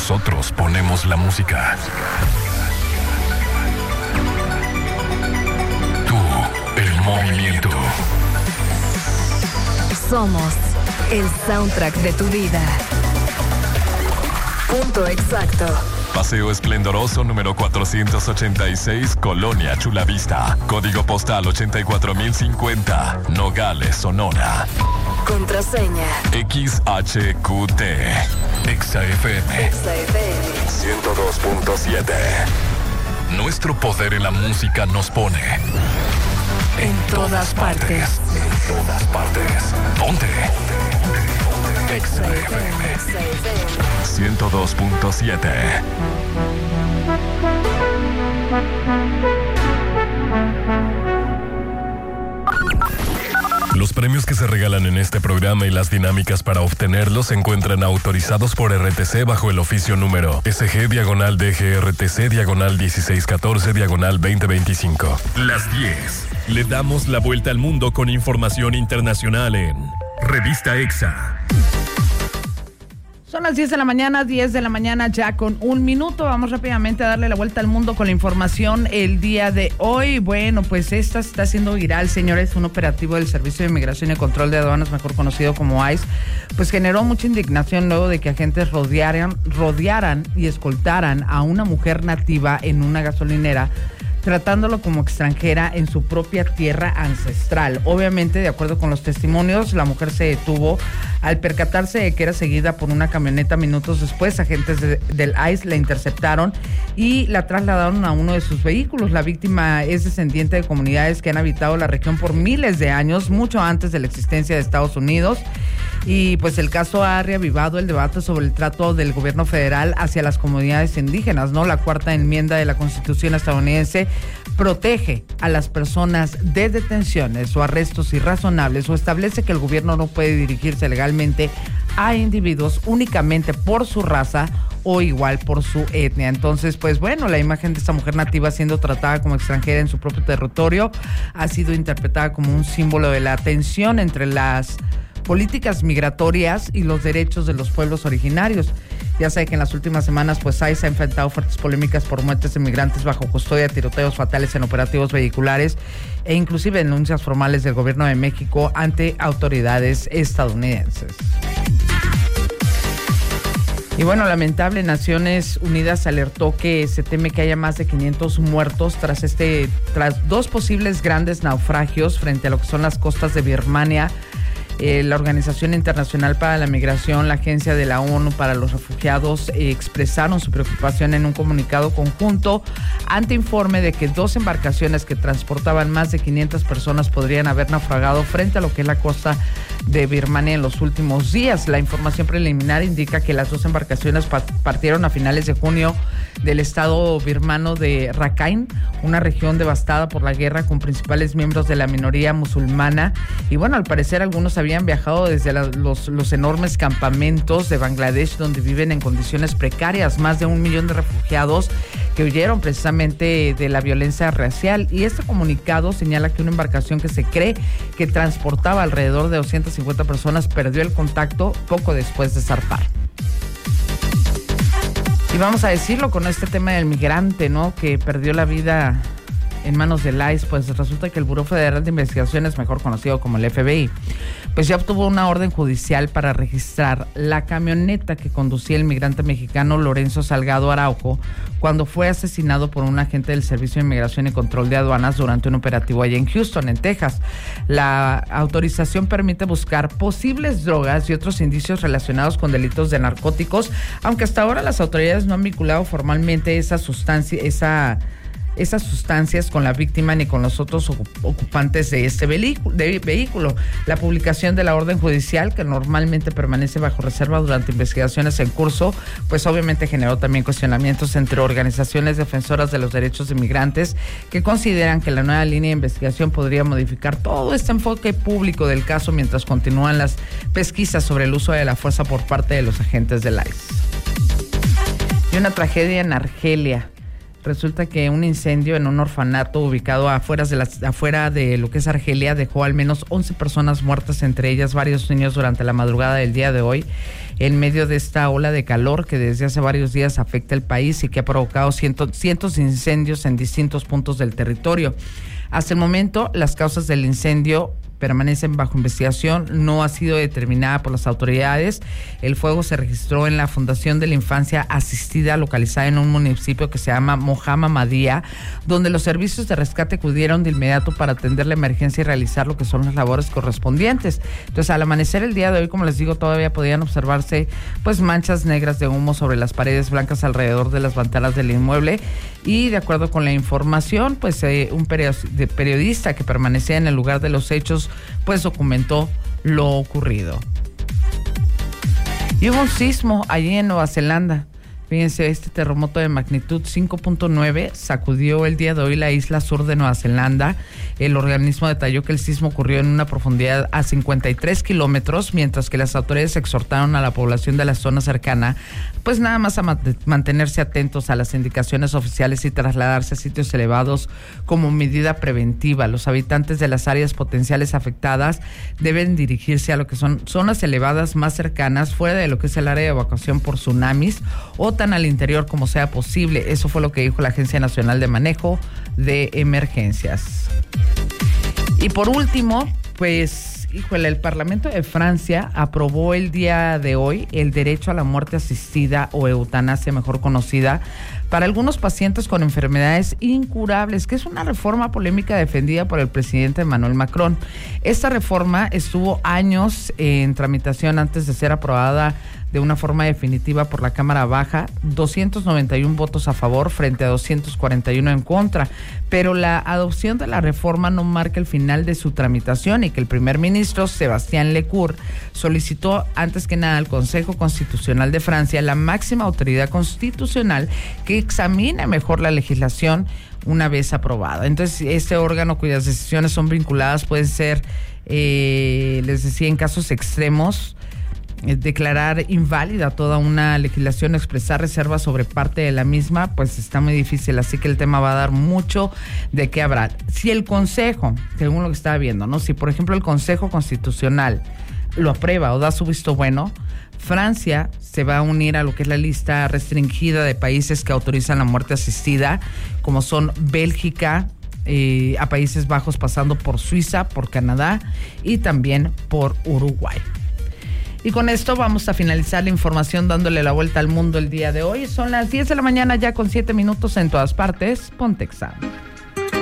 Nosotros ponemos la música. Tú, el movimiento. Somos el soundtrack de tu vida. Punto exacto. Paseo Esplendoroso número 486, Colonia Chulavista. Código postal 84050, Nogales, Sonora. Contraseña XHQT. XFM 102.7. Nuestro poder en la música nos pone en todas partes. En todas partes. Ponte. XFM 102.7. Los premios que se regalan en este programa y las dinámicas para obtenerlos se encuentran autorizados por RTC bajo el oficio número SG-DGRTC/1614/2025. Las 10. Le damos la vuelta al mundo con información internacional en Revista EXA. Son las 10 de la mañana, 10 de la mañana ya con un minuto. Vamos rápidamente a darle la vuelta al mundo con la información el día de hoy. Bueno, pues esta está siendo viral, señores. Un operativo del Servicio de Inmigración y Control de Aduanas, mejor conocido como ICE, pues generó mucha indignación luego de que agentes rodearan y escoltaran a una mujer nativa en una gasolinera, tratándolo como extranjera en su propia tierra ancestral. Obviamente, de acuerdo con los testimonios, la mujer se detuvo al percatarse de que era seguida por una camioneta. Minutos después, agentes del ICE la interceptaron y la trasladaron a uno de sus vehículos. La víctima es descendiente de comunidades que han habitado la región por miles de años, mucho antes de la existencia de Estados Unidos. Y pues el caso ha reavivado el debate sobre el trato del gobierno federal hacia las comunidades indígenas, ¿no? La cuarta enmienda de la Constitución estadounidense protege a las personas de detenciones o arrestos irrazonables o establece que el gobierno no puede dirigirse legalmente a individuos únicamente por su raza o igual por su etnia. Entonces, pues bueno, la imagen de esta mujer nativa siendo tratada como extranjera en su propio territorio ha sido interpretada como un símbolo de la tensión entre las políticas migratorias y los derechos de los pueblos originarios. Ya sabe que en las últimas semanas, pues ICE ha enfrentado fuertes polémicas por muertes de migrantes bajo custodia, tiroteos fatales en operativos vehiculares e inclusive denuncias formales del gobierno de México ante autoridades estadounidenses. Y bueno, lamentable, Naciones Unidas alertó que se teme que haya más de 500 muertos tras dos posibles grandes naufragios frente a lo que son las costas de Birmania. La Organización Internacional para la Migración, la Agencia de la ONU para los Refugiados expresaron su preocupación en un comunicado conjunto ante informe de que 2 embarcaciones que transportaban más de 500 personas podrían haber naufragado frente a lo que es la costa de Birmania en los últimos días. La información preliminar indica que las 2 embarcaciones partieron a finales de junio del estado birmano de Rakhine, una región devastada por la guerra con principales miembros de la minoría musulmana. Y bueno, al parecer algunos habían viajado desde los enormes campamentos de Bangladesh, donde viven en condiciones precarias, más de 1 millón de refugiados que huyeron precisamente de la violencia racial. Y este comunicado señala que una embarcación que se cree que transportaba alrededor de 250 personas perdió el contacto poco después de zarpar. Y vamos a decirlo con este tema del migrante, ¿no?, que perdió la vida en manos del ICE, pues resulta que el Buró Federal de Investigaciones, mejor conocido como el FBI, pues ya obtuvo una orden judicial para registrar la camioneta que conducía el migrante mexicano Lorenzo Salgado Araujo cuando fue asesinado por un agente del Servicio de Inmigración y Control de Aduanas durante un operativo allá en Houston, en Texas. La autorización permite buscar posibles drogas y otros indicios relacionados con delitos de narcóticos, aunque hasta ahora las autoridades no han vinculado formalmente esas sustancias con la víctima ni con los otros ocupantes de este vehículo. La publicación de la orden judicial, que normalmente permanece bajo reserva durante investigaciones en curso, pues obviamente generó también cuestionamientos entre organizaciones defensoras de los derechos de migrantes que consideran que la nueva línea de investigación podría modificar todo este enfoque público del caso mientras continúan las pesquisas sobre el uso de la fuerza por parte de los agentes del ICE. Y una tragedia en Argelia. Resulta que un incendio en un orfanato ubicado afuera de lo que es Argelia dejó al menos 11 personas muertas, entre ellas varios niños, durante la madrugada del día de hoy, en medio de esta ola de calor que desde hace varios días afecta el país y que ha provocado cientos de incendios en distintos puntos del territorio. Hasta el momento, las causas del incendio permanecen bajo investigación, no ha sido determinada por las autoridades. El fuego se registró en la Fundación de la Infancia Asistida, localizada en un municipio que se llama Mohamed Madía, donde los servicios de rescate acudieron de inmediato para atender la emergencia y realizar lo que son las labores correspondientes. Entonces, al amanecer el día de hoy, como les digo, todavía podían observarse pues manchas negras de humo sobre las paredes blancas alrededor de las ventanas del inmueble, y de acuerdo con la información, pues un periodista que permanecía en el lugar de los hechos pues documentó lo ocurrido. Y hubo un sismo allí en Nueva Zelanda. Fíjense, este terremoto de magnitud 5.9 sacudió el día de hoy la isla sur de Nueva Zelanda. El organismo detalló que el sismo ocurrió en una profundidad a 53 kilómetros, mientras que las autoridades exhortaron a la población de la zona cercana, pues nada más a mantenerse atentos a las indicaciones oficiales y trasladarse a sitios elevados como medida preventiva. Los habitantes de las áreas potenciales afectadas deben dirigirse a lo que son zonas elevadas más cercanas, fuera de lo que es el área de evacuación por tsunamis, o tan al interior como sea posible. Eso fue lo que dijo la Agencia Nacional de Manejo de Emergencias. Y por último, pues, el Parlamento de Francia aprobó el día de hoy el derecho a la muerte asistida, o eutanasia mejor conocida, para algunos pacientes con enfermedades incurables, que es una reforma polémica defendida por el presidente Emmanuel Macron. Esta reforma estuvo años en tramitación antes de ser aprobada de una forma definitiva por la Cámara Baja, 291 votos a favor frente a 241 en contra, pero la adopción de la reforma no marca el final de su tramitación, y que el primer ministro Sébastien Lecornu solicitó antes que nada al Consejo Constitucional de Francia, la máxima autoridad constitucional, que examine mejor la legislación una vez aprobada. Entonces, este órgano, cuyas decisiones son vinculadas, pueden ser, les decía, en casos extremos, declarar inválida toda una legislación, expresar reservas sobre parte de la misma, pues está muy difícil. Así que el tema va a dar mucho de qué hablar. Si el Consejo, según lo que estaba viendo, ¿no? Si por ejemplo el Consejo Constitucional lo aprueba o da su visto bueno, Francia se va a unir a lo que es la lista restringida de países que autorizan la muerte asistida, como son Bélgica, a Países Bajos, pasando por Suiza, por Canadá y también por Uruguay. Y con esto vamos a finalizar la información, dándole la vuelta al mundo el día de hoy. Son las 10 de la mañana ya con 7 minutos en todas partes. Ponte Exa.